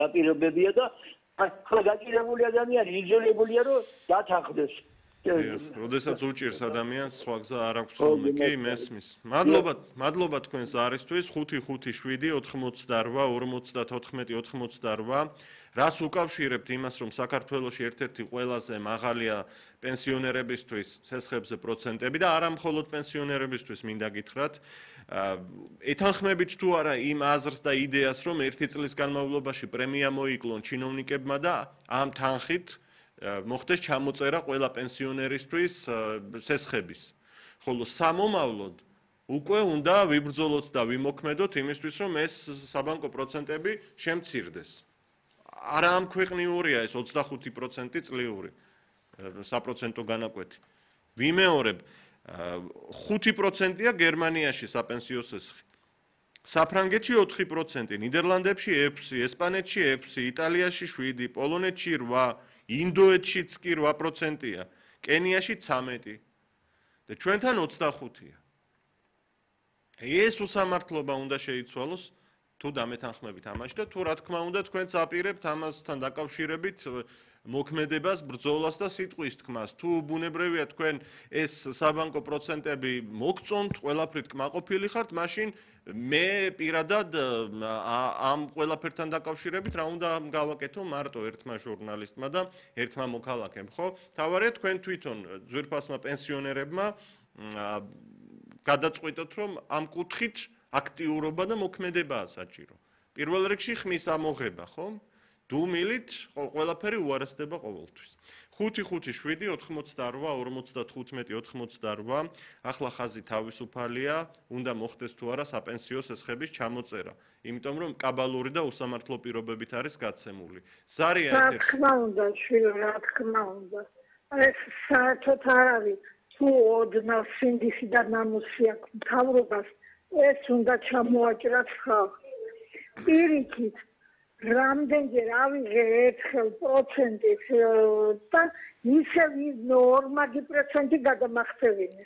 დაპირებებია და ახლა გაჭირებული ადამიანი იძულებულია რომ დათანხმდეს. როდესაც უჭირს ადამიანს სხვა გზა არ აქვს ხოლმე კი მესმის. მადლობა თქვენს არისთვის 557-88-58. რას უკავშირებთ იმას რომ საქართველოში ერთ-ერთი ყველაზე მაღალია პენსიონერებისთვის სესხებზე პროცენტები და არა მხოლოდ პენსიონერებისთვის მინდა გითხრათ. ეთანხმებით თუ არა იმ აზრს და იდეას რომ ერთი წლის განმავლობაში პრემია მოიკლონ ჩინოვნიკებმა და ამ თანხით მოხდეს ჩამოწერა ყველა პენსიონერისთვის სესხების. ხოლო სამომავლოდ უკვე უნდა ვიბრძოლოთ და ვიმოქმედოთ იმისთვის, რომ ეს საბანკო პროცენტები შემცირდეს. არა ამ ქვეყნიურია ეს 25% წლიური საპროცენტო განაკვეთი. ვიმეორებ 5%-ია გერმანიაში საპენსიო სესხი. საფრანგეთში 4%, ნიდერლანდებში 6%, ესპანეთში 6%, იტალიაში 7%, პოლონეთში 8%, ინდოეთშიც კი 8%-ია, კენიაში 13% და ჩვენთან 25%-ია. ეს უსამართლობა უნდა შეიცვალოს თუ დამეთანხმებით ამაში და თუ რა თქმა უნდა თქვენც აპირებთ ამასთან დაკავშირებით მოქმედებას, ბრძოლას და სიტყვის თქმას. თუ ბუნებრივია თქვენ ეს საბანკო პროცენტები მოგწონთ, ყველაფრით კმაყოფილი ხართ, მაშინ მე პირადად ამ ყველაფერთან დაკავშირებით რა უნდა გავაკეთო მარტო ერთმა ჟურნალისტმა და ერთმა მოქალაქემ, ხო? თავარია თქვენ თვითონ ძვირფასმა პენსიონერებმა გადაწყვიტოთ, რომ ამ კუთხით აქტიურობა და მოქმედებაა საჭირო. პირველ რიგში ხმის ამოღება, ხო? დუმილით ყველაფერი უარესდება ყოველთვის. 5-5-7-88-55-88. ახლა ხაზი თავისუფალია, უნდა მოხდეს თუ არა საპენსიო სესხების ჩამოწერა. იმიტომ რომ კაბალური და უსამართლო პირობებით არის გაცემული. ზარია ეთერში. რა თქმა უნდა, შვილო, რა თქმა უნდა. ეს საერთოდ არ არის. თუ ოდნავ სინდისი და ნამუსი აქვს მთავრობას, ეს უნდა ჩამოაჭრათ ხალხს. პირიქით რამდენჯერ ავიღე ერთხელ პროცენტის და ისევ 40% გადამახცევინეს.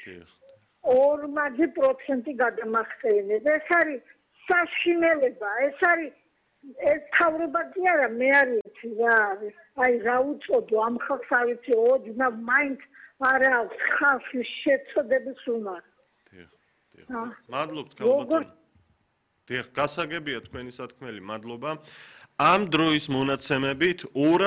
40% გადამახცევინეს. ეს არის საშინელება, ეს არის ეს თავრობა კი არა, მე არ ვიცი რა არის. აი რა უწოდო ამ ხალხს არ ვიცი, ოდნავ მაინც არ აქვს ხალხის შეცოდების უნარი. მადლობთ ქალბატონო. დიახ, გასაგებია თქვენი სათქმელი, მადლობა. ამ დროის მონაცემებით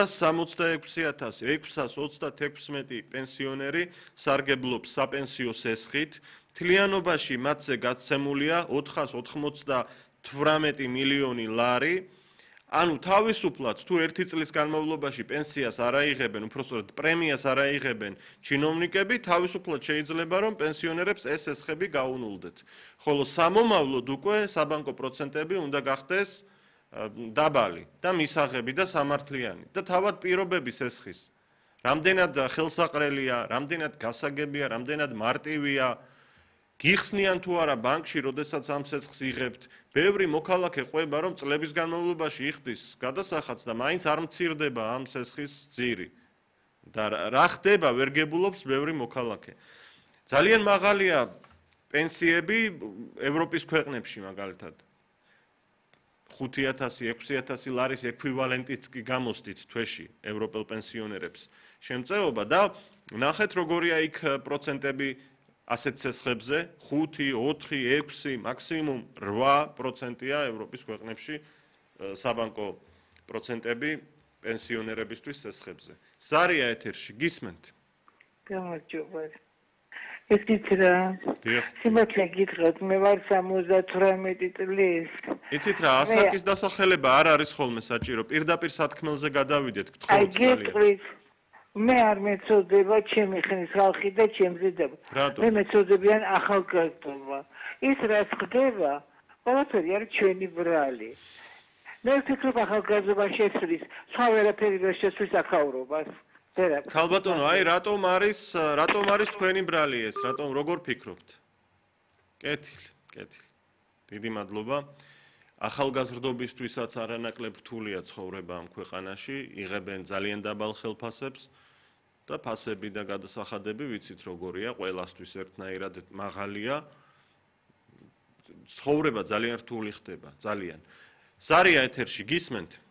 266,636 პენსიონერი სარგებლობს საპენსიო სესხით. მთლიანობაში მათზე გაცემულია 498 მილიონი ლარი. ანუ თავისუფლად თუ ერთი წლის განმავლობაში პენსიას არ აიღებენ, უпростоრად პრემიას არ აიღებენ ჩინოვნიკები, თავისუფლად შეიძლება რომ პენსიონერებს ეს სესხები გაუნულდეთ. ხოლო სამომავლოდ უკვე საბანკო პროცენტები უნდა გახდეს დაბალი და მისაღები და სამართლიანი და თავად პირობები სესხის. რამდენად ხელსაყრელია, რამდენად გასაგებია, რამდენად მარტივია. გიხსნიან თუ არა ბანკში, როდესაც ამ სესხს იღებთ, ბევრი მოქალაქე ყვება, რომ წლების განმავლობაში იხდის გადასახადს და მაინც არ მცირდება ამ სესხის ძირი. და რა ხდება, ვერ გებულობს ბევრი მოქალაქე. ძალიან მაღალია პენსიები ევროპის ქვეყნებში მაგალითად. 5,000-6,000 ლარის ექვივალენტიც კი გამოსდით თვეში ევროპელ პენსიონერებს შემწეობა და ნახეთ როგორია იქ პროცენტები ასეთ სესხებზე 5, 4, 6, მაქსიმუმ 8%-ია ევროპის ქვეყნებში საბანკო პროცენტები პენსიონერებისთვის სესხებზე. ზარია ეთერში, გისმენთ? გამარჯობა. ეს გითხრა. სიმართლე გითხრათ, მე ვარ 78 წლის. იცით რა, ასაკის დასახელება არ არის ხოლმე საჭირო. პირდაპირ სათქმელზე გადავიდეთ, გთხოვთ ძალიან. მე არ მეწოდება ჩემი ხნის ხალხი და ჩემზე და მე მეწოდებიან ახალგაზრდობა. ის რაც ხდება, ყველაფერი არის ჩვენი ბრალი. მე ვფიქრობ ახალგაზრდობა შეცვლის, სხვა ვერაფერი ვერ შეცვლის აქაურობას. ქალბატონო, აი რატომ არის თქვენი brალი ეს? რატომ როგორ ფიქრობთ? კეთილი. დიდი მადლობა. ახალგაზრდობისთვისაც არანაკლებ რთულია ცხოვრება ამ ქვეყანაში, იღებენ ძალიან დაბალ ხელფასებს და ფასები და გადასახადები ვიცით როგორია, ყველასთვის ერთნაირად მაღალია. ცხოვრება ძალიან რთული ხდება, ძალიან. ზარია ეთერში, გისმენთ?